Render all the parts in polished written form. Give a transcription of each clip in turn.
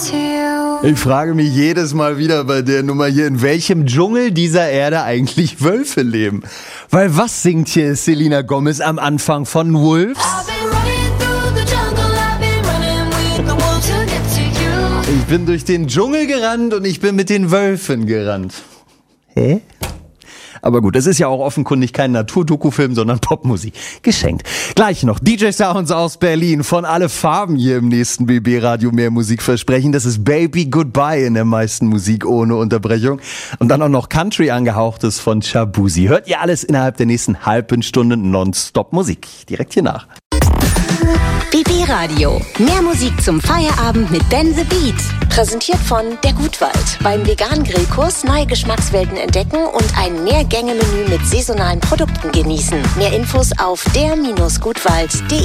Ich frage mich jedes Mal wieder bei der Nummer hier, in welchem Dschungel dieser Erde eigentlich Wölfe leben. Weil was singt hier Selena Gomez am Anfang von Wolves? Ich bin durch den Dschungel gerannt und ich bin mit den Wölfen gerannt. Hä? Aber gut, es ist ja auch offenkundig kein Naturdoku-Film, sondern Popmusik. Geschenkt. Gleich noch DJ Sounds aus Berlin von Alle Farben hier im nächsten BB-Radio mehr Musik versprechen. Das ist Baby Goodbye in der meisten Musik ohne Unterbrechung. Und dann auch noch Country angehauchtes von Shabuzi. Hört ihr alles innerhalb der nächsten halben Stunde nonstop Musik. Direkt hier nach. BB Radio. Mehr Musik zum Feierabend mit Ben the Beat. Präsentiert von der Gutwald. Beim veganen Grillkurs neue Geschmackswelten entdecken und ein Mehrgänge-Menü mit saisonalen Produkten genießen. Mehr Infos auf der-gutwald.de.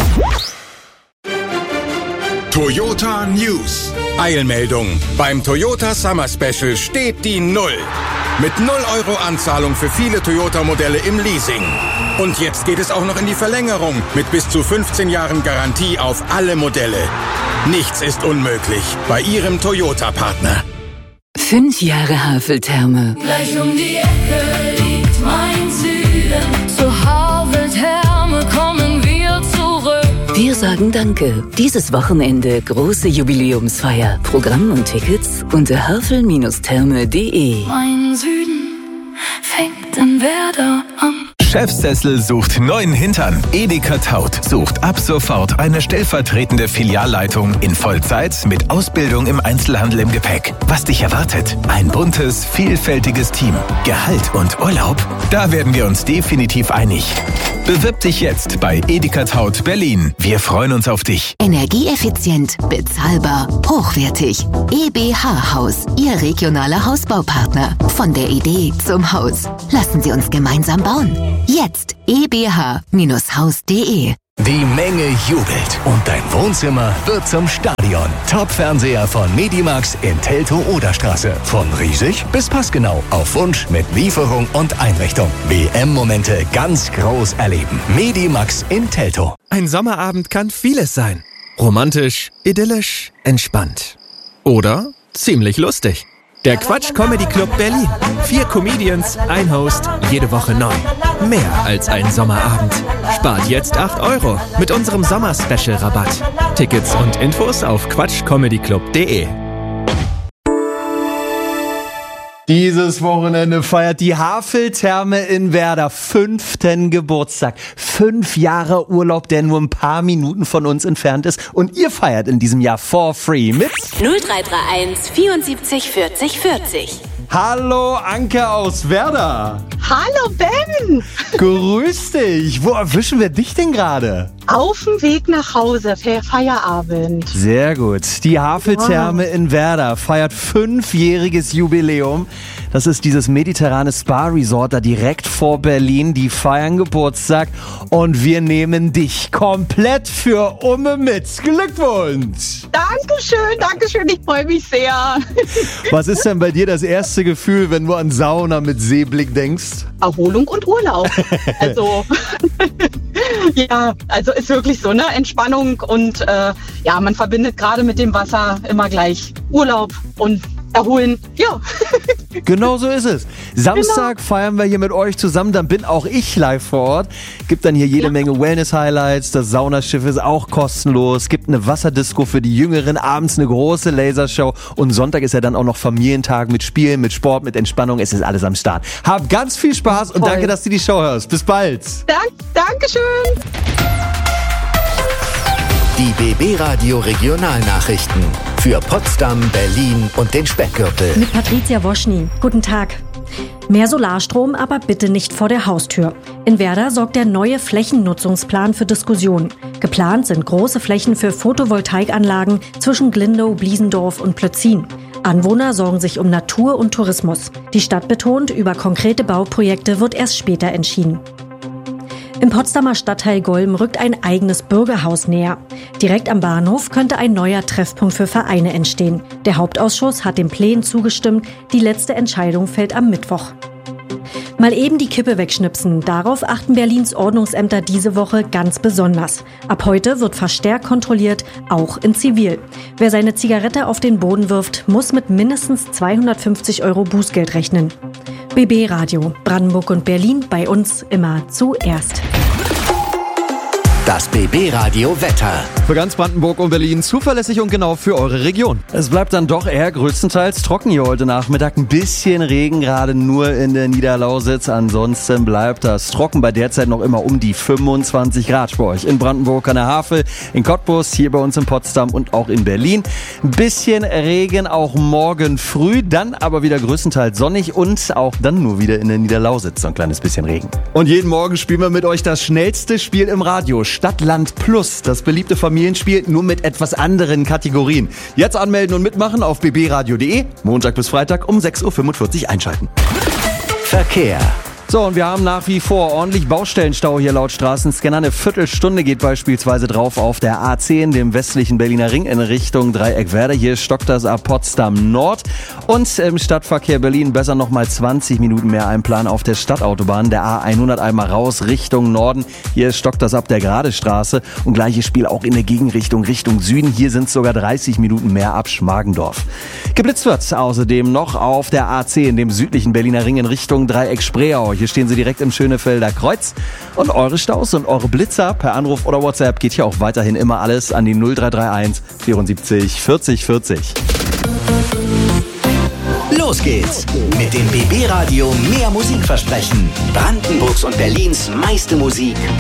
Toyota News. Eilmeldung. Beim Toyota Summer Special steht die 0. Mit 0 € Anzahlung für viele Toyota-Modelle im Leasing. Und jetzt geht es auch noch in die Verlängerung mit bis zu 15 Jahren Garantie auf alle Modelle. Nichts ist unmöglich bei Ihrem Toyota-Partner. 5 Jahre Haveltherme. Gleich um die Ecke liegt mein Süden. Zur Haveltherme kommen wir zurück. Wir sagen Danke. Dieses Wochenende große Jubiläumsfeier. Programm und Tickets unter havel-therme.de. Mein Süden fängt in Werder an. Chefsessel sucht neuen Hintern. Edeka Taut sucht ab sofort eine stellvertretende Filialleitung in Vollzeit mit Ausbildung im Einzelhandel im Gepäck. Was dich erwartet? Ein buntes, vielfältiges Team. Gehalt und Urlaub? Da werden wir uns definitiv einig. Bewirb dich jetzt bei Edeka Taut Berlin. Wir freuen uns auf dich. Energieeffizient, bezahlbar, hochwertig. EBH Haus, Ihr regionaler Hausbaupartner. Von der Idee zum Haus. Lassen Sie uns gemeinsam bauen. Jetzt ebh-haus.de. Die Menge jubelt und dein Wohnzimmer wird zum Stadion. Top-Fernseher von Medimax in Teltow-Oderstraße. Von riesig bis passgenau. Auf Wunsch mit Lieferung und Einrichtung. WM-Momente ganz groß erleben. Medimax in Teltow. Ein Sommerabend kann vieles sein. Romantisch, idyllisch, entspannt. Oder ziemlich lustig. Der Quatsch Comedy Club Berlin. 4 Comedians, ein Host, jede Woche neu. Mehr als ein Sommerabend. Spart jetzt 8 € mit unserem Sommer-Special-Rabatt. Tickets und Infos auf quatschcomedyclub.de. Dieses Wochenende feiert die Haveltherme in Werder 5. Geburtstag. 5 Jahre Urlaub, der nur ein paar Minuten von uns entfernt ist. Und ihr feiert in diesem Jahr for free mit 0331 74 40 40. Hallo Anke aus Werder. Hallo Ben! Grüß dich. Wo erwischen wir dich denn gerade? Auf dem Weg nach Hause für Feierabend. Sehr gut. Die Haveltherme in Werder feiert 5-jähriges Jubiläum. Das ist dieses mediterrane Spa-Resort da direkt vor Berlin. Die feiern Geburtstag und wir nehmen dich komplett für Umme mit. Glückwunsch! Dankeschön, ich freue mich sehr. Was ist denn bei dir das erste Gefühl, wenn du an Sauna mit Seeblick denkst? Erholung und Urlaub. Also, ja, also ist wirklich so, ne? Entspannung und ja, man verbindet gerade mit dem Wasser immer gleich Urlaub und erholen. Ja. Genau so ist es. Samstag feiern wir hier mit euch zusammen, dann bin auch ich live vor Ort. Gibt dann hier jede Menge Wellness-Highlights, das Saunaschiff ist auch kostenlos, gibt eine Wasserdisco für die Jüngeren, abends eine große Lasershow und Sonntag ist ja dann auch noch Familientag mit Spielen, mit Sport, mit Entspannung, es ist alles am Start. Hab ganz viel Spaß und danke, dass du die Show hörst. Bis bald. Dankeschön. Die BB Radio Regionalnachrichten für Potsdam, Berlin und den Speckgürtel. Mit Patricia Woschny. Guten Tag. Mehr Solarstrom, aber bitte nicht vor der Haustür. In Werder sorgt der neue Flächennutzungsplan für Diskussionen. Geplant sind große Flächen für Photovoltaikanlagen zwischen Glindow, Bliesendorf und Plötzin. Anwohner sorgen sich um Natur und Tourismus. Die Stadt betont, über konkrete Bauprojekte wird erst später entschieden. Im Potsdamer Stadtteil Golm rückt ein eigenes Bürgerhaus näher. Direkt am Bahnhof könnte ein neuer Treffpunkt für Vereine entstehen. Der Hauptausschuss hat den Plänen zugestimmt. Die letzte Entscheidung fällt am Mittwoch. Mal eben die Kippe wegschnipsen. Darauf achten Berlins Ordnungsämter diese Woche ganz besonders. Ab heute wird verstärkt kontrolliert, auch in Zivil. Wer seine Zigarette auf den Boden wirft, muss mit mindestens 250 € Bußgeld rechnen. BB Radio, Brandenburg und Berlin, bei uns immer zuerst. Das BB Radio Wetter. Für ganz Brandenburg und Berlin zuverlässig und genau für eure Region. Es bleibt dann doch eher größtenteils trocken hier heute Nachmittag. Ein bisschen Regen, gerade nur in der Niederlausitz. Ansonsten bleibt das trocken, bei derzeit noch immer um die 25 Grad bei euch. In Brandenburg an der Havel, in Cottbus, hier bei uns in Potsdam und auch in Berlin. Ein bisschen Regen auch morgen früh, dann aber wieder größtenteils sonnig und auch dann nur wieder in der Niederlausitz so ein kleines bisschen Regen. Und jeden Morgen spielen wir mit euch das schnellste Spiel im Radio. Stadt, Land Plus, das beliebte Familienspiel, nur mit etwas anderen Kategorien. Jetzt anmelden und mitmachen auf bbradio.de, Montag bis Freitag um 6:45 Uhr einschalten. Verkehr. So, und wir haben nach wie vor ordentlich Baustellenstau hier laut Straßenscanner. Eine Viertelstunde geht beispielsweise drauf auf der A10, dem westlichen Berliner Ring in Richtung Dreieckwerder. Hier stockt das ab Potsdam Nord. Und im Stadtverkehr Berlin besser nochmal 20 Minuten mehr einplanen auf der Stadtautobahn. Der A100 einmal raus Richtung Norden. Hier stockt das ab der Gradestraße. Und gleiches Spiel auch in der Gegenrichtung, Richtung Süden. Hier sind es sogar 30 Minuten mehr ab Schmargendorf. Geblitzt wird außerdem noch auf der A10, dem südlichen Berliner Ring in Richtung Dreieck-Spreeau. Hier stehen sie direkt im Schönefelder Kreuz. Und eure Staus und eure Blitzer per Anruf oder WhatsApp geht hier auch weiterhin immer alles an die 0331 74 40 40. Los geht's mit dem BB Radio Mehr Musikversprechen. Brandenburgs und Berlins meiste Musik